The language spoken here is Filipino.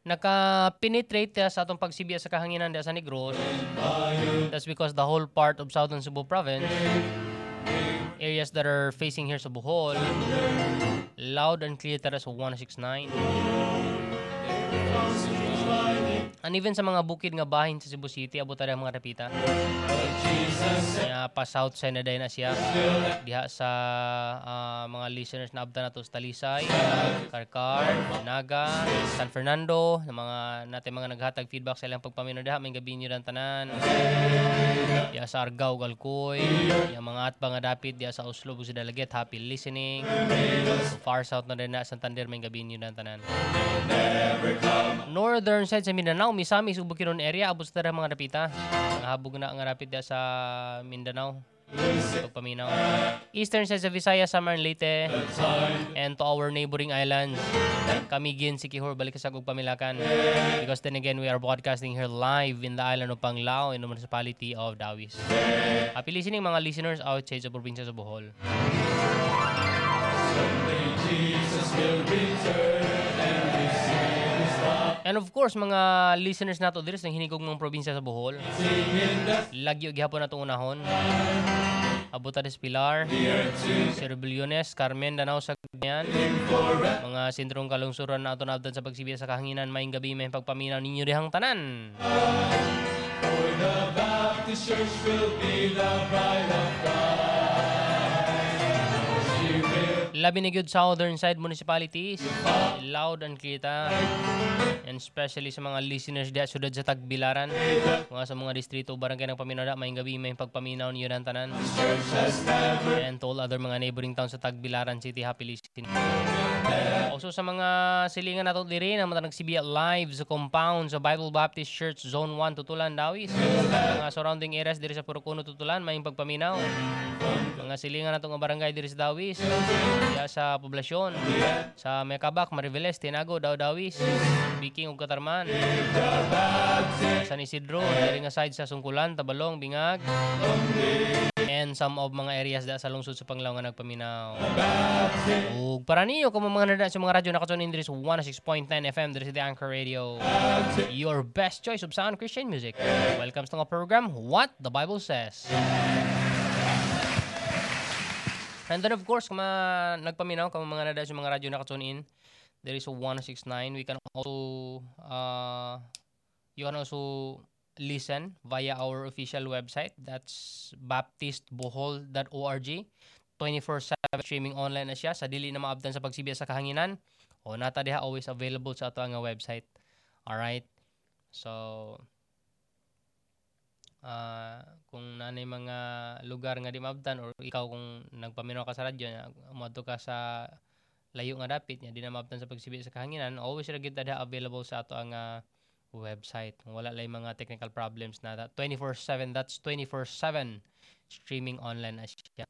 naka-penetrate sa atong pagsibiya sa kahanginan diya sa Negros. That's because the whole part of Southern Cebu province, areas that are facing here sa Bohol, loud and clear tara sa 169. And even sa mga bukid nga bahin sa Cebu City, abot tara mga repita. Kaya pa south side na dahil na siya. Diha sa mga listeners na abda na to sa Talisay, Karkar, Naga, San Fernando, na mga natin mga naghatag feedback sa ilang pagpamino diha, may gabi nyo lang tanan. Diha sa Argao, Galcoy, yung mga atbang nga dapit, diha sa Oslo, Busi Dalaget, happy listening. So far south na din na Santander, may gabi nyo lang tanan. Northern side sa Mindanao, Misamis, Bukidnon area, abot sa mga rapita. Ang habog na ang rapid sa Mindanao. Pagpaminaw. Eastern side sa Visayas, Samar, Leyte, and to our neighboring islands, Camiguin, Siquijor, Balikasag, ug Pamilakan. Because then again, we are broadcasting here live in the island of Panglao in the municipality of Dawis. Happy listening mga listeners outside sa probinsya sa Bohol. Someday Jesus will return and and of course, mga listeners nato diri sa hinigog ng probinsya sa Bohol. Lagyo gihapon natong unahon. Abotades Pilar, Cerbuliones, Carmen, Danao sa Ganyan. Mga sentrong kalungsuran na ato naabdan sa pagsibiya sa kahanginan, maayong gabi may pagpaminaw ninyo dihang tanan. For the Baptist Church will be the bride of God. Labi na gyud southern side municipalities, loud and clear ta. And especially sa mga listeners diya sudad sa Tagbilaran, mga sa mga distrito barangay ng Paminada, may gabi may pagpaminaw niyo ng tanan. And to all other mga neighboring towns sa Tagbilaran City, happy listening. Also sa mga silingan nato diri na nagsibiya live sa compound sa Bible Baptist Church Zone 1 Tutulan, Dawis. Mga surrounding areas diri sa Purukuno, Tutulan, may pagpaminaw. Mga silingan nato nga barangay diri sa Dawis, diya sa poblasyon, sa Mekabak, Mariveles, Tinago, Dawis, Biking ug Katarman, San Isidro, diri nga side sa Sungkulan, Tabalong, Bingag, and some of mga areas da sa lungsod sa Panglao nga nagpaminaw. Ug para niyo kung mga nada sa mga radyo nakatune in diri sa 106.9 FM diri sa The Anchor Radio, your best choice of sound Christian music. Welcome to our program, What the Bible Says. And then of course, kung nagpaminaw, kung mga nada sa mga radyo nakatune in, there is a 169. We can also, you can also listen via our official website. That's baptistbohol.org. 24/7 streaming online na siya. Sa dili na maabdan sa pagsibiya sa kahanginan, o nata diha always available sa ato nga website. Alright? So, kung nanay mga lugar nga di maabdan or ikaw kung nagpaminaw ka sa radyo, umadto ka sa layo nga dapit nya di na maabtan sa pagsibiya sa kahanginan, always ra gyud ta available sa ato ang website. Wala lay mga technical problems na 24/7, that's 24/7 streaming online na siya.